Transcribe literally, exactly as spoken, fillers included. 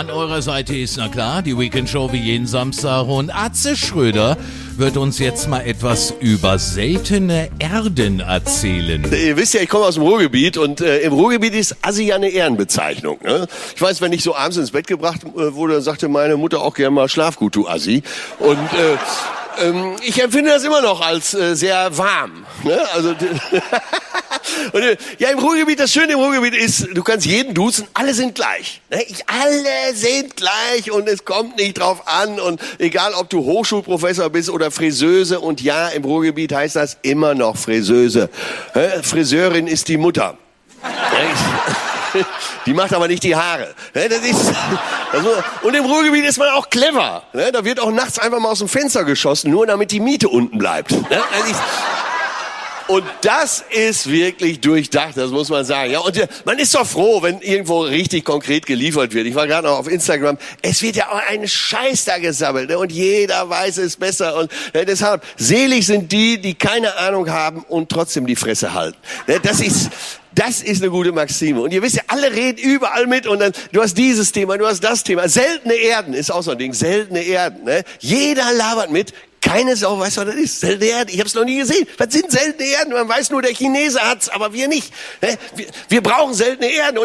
An eurer Seite ist, na klar, die Weekend-Show wie jeden Samstag und Atze Schröder wird uns jetzt mal etwas über seltene Erden erzählen. Ihr wisst ja, ich komme aus dem Ruhrgebiet und äh, im Ruhrgebiet ist Assi ja eine Ehrenbezeichnung. Ne? Ich weiß, wenn ich so abends ins Bett gebracht äh, wurde, dann sagte meine Mutter auch gerne mal, schlaf gut, du Assi. Und äh, ähm, ich empfinde das immer noch als äh, sehr warm. Ne? Also und, ja, im Ruhrgebiet, das Schöne im Ruhrgebiet ist, du kannst jeden duzen, alle sind gleich. Ne? Ich, alle sind gleich und es kommt nicht drauf an. Und egal, ob du Hochschulprofessor bist oder Friseuse, und ja, im Ruhrgebiet heißt das immer noch Friseuse. Ne? Friseurin ist die Mutter. Die macht aber nicht die Haare. Das ist, das muss, und im Ruhrgebiet ist man auch clever. Da wird auch nachts einfach mal aus dem Fenster geschossen, nur damit die Miete unten bleibt. Das ist, und das ist wirklich durchdacht, das muss man sagen. Ja, und man ist doch froh, wenn irgendwo richtig konkret geliefert wird. Ich war gerade noch auf Instagram. Es wird ja auch ein Scheiß da gesammelt, ne? Und jeder weiß es besser. Und ne, deshalb, selig sind die, die keine Ahnung haben und trotzdem die Fresse halten. Ne, das ist... Das ist eine gute Maxime. Und ihr wisst ja, alle reden überall mit und dann, du hast dieses Thema, du hast das Thema. Seltene Erden ist auch so ein Ding, seltene Erden. Ne? Jeder labert mit, keine Sau weiß, was das ist. Seltene Erden, ich habe es noch nie gesehen. Was sind seltene Erden? Man weiß nur, der Chinese hat's, aber wir nicht. Ne? Wir, wir brauchen seltene Erden.